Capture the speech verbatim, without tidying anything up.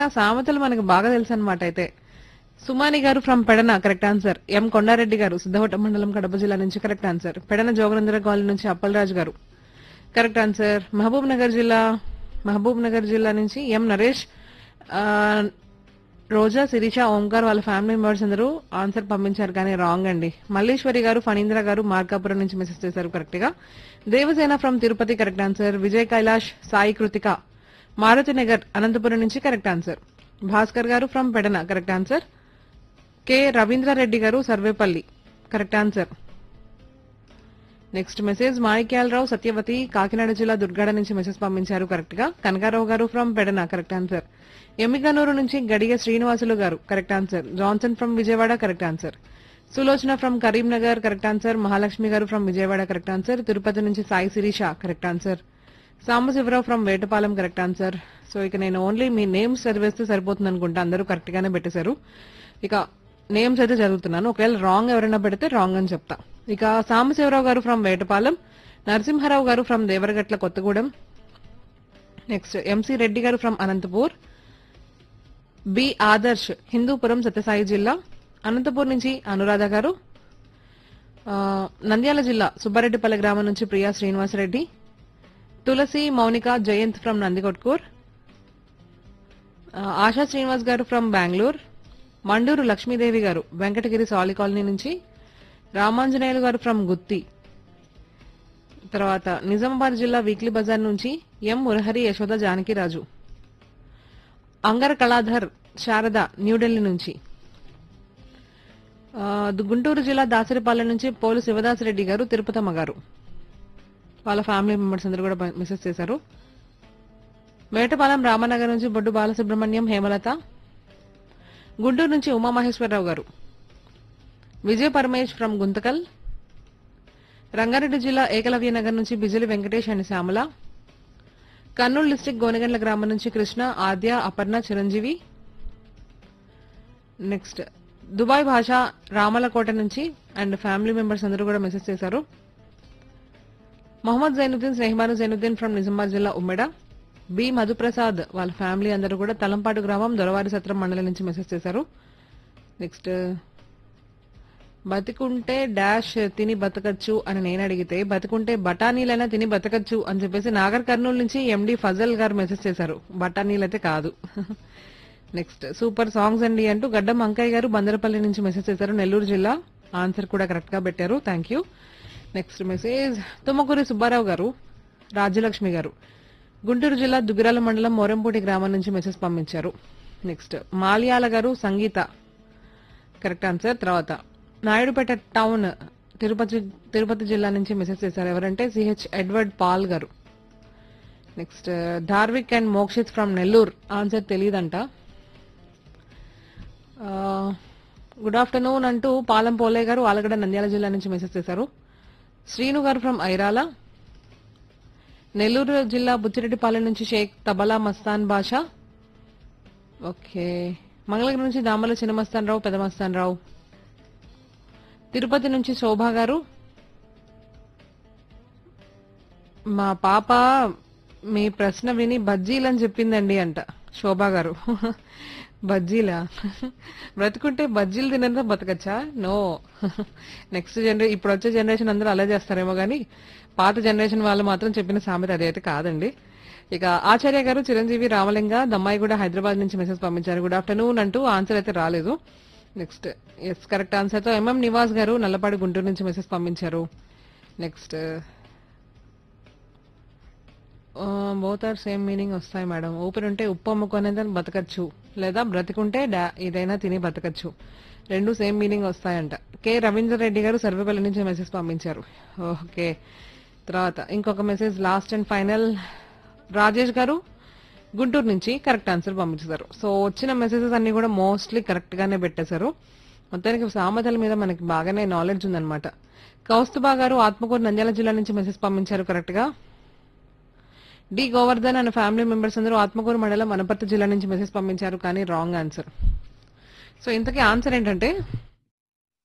సామెతలు మనకు బాగా తెలుసు అనమాట అయితే. సుమాని గారు ఫ్రమ్ పెడన కరెక్ట్ ఆన్సర్. ఎం కొండారెడ్డి గారు సిద్ధవట మండలం కడప జిల్లా నుంచి కరెక్ట్ ఆన్సర్. పెడన జోగనందర కాలనీ నుంచి అప్పలరాజు గారు కరెక్ట్ ఆన్సర్. మహబూబ్ నగర్ జిల్లా మహబూబ్ నగర్ జిల్లా నుంచి ఎం నరేష్, ఆ, రోజా, శిరీష, ఓంకార్ వాళ్ళ ఫ్యామిలీ మెంబర్స్ అందరూ ఆన్సర్ పంపించారు కానీ రాంగ్ అండి. మల్లేశ్వరి గారు, ఫణీంద్ర గారు మార్కాపురం నుంచి మెసేజ్ చేశారు కరెక్ట్ గా. Devasena from Tirupati correct answer. Vijay Kailash, Sai Krittika, Maruti Nagar Anantapuram నుంచి కరెక్ట్ ఆన్సర్. భాస్కర్ గారు from Pedana correct answer. K Ravindra Reddy గారు Sarvepalli correct answer. Next message Manikyalarao Satyavathi Kakinada జిల్లా దుర్గాడ నుంచి మెసేజ్ పంపించారు కరెక్ట్ గా. కనకారావు గారు from Pedana correct answer. Emmiganur నుంచి గడిగ శ్రీనివాసులు గారు correct answer. Johnson from Vijayawada correct answer. Sulochana from Karimnagar correct answer. Mahalakshmi గారు from Vijayawada correct answer. Tirupati నుంచి Sai Sirisha correct answer. Sambasivarao from Vetapalem correct answer. So ఇక నేను ఓన్లీ మీ నేమ్స్ చదివేస్తే సరిపోతుంది అనుకుంటా, అందరూ కరెక్ట్ గానే పెట్టేశారు. ఇక నేమ్స్ అయితే చదువుతున్నాను, ఒకవేళ రాంగ్ ఎవరైనా పెడితే రాంగ్ అని చెప్తా. ఇక సాంబశివరావు గారు ఫ్రమ్ వేటపాలెం, నరసింహారావు గారు from Devaragatla Kothagudem, next MC Reddy గారు ఫ్రమ్ అనంతపూర్, బి ఆదర్శ్ హిందూపురం సత్యసాయి జిల్లా, అనంతపూర్ నుంచి అనురాధ గారు, ఆ, నంద్యాల జిల్లా సుబ్బారెడ్డిపల్లి గ్రామం నుంచి ప్రియా శ్రీనివాసరెడ్డి, తులసి మౌనిక జయంత్ ఫ్రమ్ నందికొట్కూర్, ఆ, ఆశా శ్రీనివాస్ గారు ఫ్రమ్ బెంగళూరు, మండూరు లక్ష్మీదేవి గారు వెంకటగిరి సాలి కాలనీ నుంచి, రామాంజనేయులు గారు ఫ్రమ్ గుత్తి, తర్వాత నిజామాబాద్ జిల్లా వీక్లీ బజార్ నుంచి ఎం మురహరి యశోద జానకిరాజు, అంగర కళాధర్ శారద న్యూఢిల్లీ నుంచి, ఆ, గుంటూరు జిల్లా దాసరిపాలెం నుంచి పోలు శివదాసరెడ్డి గారు తిరుపతమ్మ గారు వాళ్ళ ఫ్యామిలీ మెంబర్స్ అందరూ కూడా మెసేజ్ చేశారు. మేటపాలెం రామనగర్ నుంచి బొడ్డు బాలసుబ్రహ్మణ్యం హేమలత, గుంటూరు నుంచి ఉమామహేశ్వరరావు గారు, విజయ పరమేష్ ఫ్రమ్ గుంతకల్, రంగారెడ్డి జిల్లా ఏకలవ్య నగర్ నుంచి బిజిలి వెంకటేష్ అండ్ శ్యామల, కర్నూలు డిస్టిక్ గోనెగండ్ల గ్రామం నుంచి కృష్ణ, ఆద్య, అపర్ణ, చిరంజీవి, నెక్స్ట్ దుబాయ్ భాష రామలకోట నుంచి అండ్ ఫ్యామిలీ మెంబర్స్ అందరూ కూడా మెసేజ్ చేశారు. మొహమ్మద్ జైనుద్దీన్, స్నేహమాను జైనుద్దీన్ ఫ్రమ్ నిజామాబాద్ జిల్లా ఉమ్మెడ, బి మధుప్రసాద్ వాళ్ళ ఫ్యామిలీ అందరూ కూడా తలంపాటు గ్రామం దొరవారి సత్రం మండలం నుంచి మెసేజ్ చేశారు. నెక్స్ట్ బతికుంటే డాష్ తిని బతకచ్చు అని నేను అడిగితే బతికుంటే బఠానీలైనా తిని బతకచ్చు అని చెప్పేసి నాగర్ కర్నూలు నుంచి ఎండి ఫజల్ గారు మెసేజ్ చేశారు. బఠానీలు అయితే కాదు. నెక్స్ట్ సూపర్ సాంగ్స్ అండి అంటూ గడ్డం అంకయ్య గారు బందరపల్లి నుంచి మెసేజ్ చేశారు, నెల్లూరు జిల్లా. ఆన్సర్ కూడా కరెక్ట్ గా పెట్టారు, thank you. Next message Tummakuri Subbarao గారు, రాజ్యలక్ష్మి గారు గుంటూరు జిల్లా దుగ్గిరాల మండలం మోరంపూటి గ్రామం నుంచి మెసేజ్ పంపించారు. నెక్స్ట్ మాల్యాల గారు సంగీత కరెక్ట్ ఆన్సర్. తర్వాత నాయుడుపేట టౌన్ తిరుపతి తిరుపతి జిల్లా నుంచి మెసేజ్ చేశారు. ఎవరంటే సిహెచ్ ఎడ్వర్డ్ పాల్ గారు. Next Dharvik and Mokshith from Nellore, answer తెలియదంట. Good afternoon అంటూ పాలం పోలే గారు ఆలగడ్డ నంద్యాల జిల్లా నుంచి మెసేజ్ చేశారు. శ్రీను గారు ఫ్రమ్ ఐరాల, నెల్లూరు జిల్లా బుచ్చిరెడ్డిపాలెం నుంచి షేక్ తబలా మస్తాన్ బాషా, ఓకే. మంగళగిరి నుంచి దామల చిన్న మస్తాన్ రావు, పెద్ద మస్తాన్ రావు, తిరుపతి నుంచి శోభా గారు, మా పాప మీ ప్రశ్న విని బజ్జీలని చెప్పిందండి అంట శోభా గారు. బజ్జీలా? బ్రతుకుంటే బజ్జీలు తినంతా బతకచ్చా? నో. నెక్స్ట్ జనరేషన్, ఇప్పుడు వచ్చే జనరేషన్ అందరూ అలా చేస్తారేమో గానీ పాత జనరేషన్ వాళ్ళు మాత్రం చెప్పిన సామెత అది అయితే కాదండి. ఇక ఆచార్య గారు చిరంజీవి రామలింగ దమ్మాయి కూడా హైదరాబాద్ నుంచి మెసేజ్ పంపించారు. గుడ్ ఆఫ్టర్నూన్ అంటూ ఆన్సర్ అయితే రాలేదు. నెక్స్ట్ ఎస్ కరెక్ట్ ఆన్సర్ తో ఎంఎం నివాస్ గారు నల్లపాడు గుంటూరు నుంచి మెసేజ్ పంపించారు. Next both are same meaning వస్తాయి మేడం. ఊపిరి ఉంటే ఉప్పు అమ్ముకునేది బతకచ్చు, లేదా బ్రతికుంటే ఏదైనా తిని బతకచ్చు, రెండు సేమ్ మీనింగ్ వస్తాయంట. కె రవీందర్ రెడ్డి గారు సర్వేపల్లి నుంచి మెసేజ్ పంపించారు. ఓకే. తర్వాత ఇంకొక message last and final, Rajesh గారు గుంటూరు నుంచి కరెక్ట్ ఆన్సర్ పంపించారు. సో వచ్చిన మెసేజెస్ అన్ని కూడా మోస్ట్లీ కరెక్ట్ గానే పెట్టేశారు. మొత్తానికి సామెతల మీద మనకి బాగానే నాలెడ్జ్ ఉందన్నమాట. కౌస్తుబా గారు ఆత్మకూరు నంద్యాల జిల్లా నుంచి మెసేజ్ పంపించారు కరెక్ట్ గా. D Govardhan and family members అందరూ ఆత్మకూరు మండలం వనపర్తి జిల్లా నుంచి మెసేజ్ పంపించారు కానీ రాంగ్ ఆన్సర్. సో ఇంతకీ ఆన్సర్ ఏంటంటే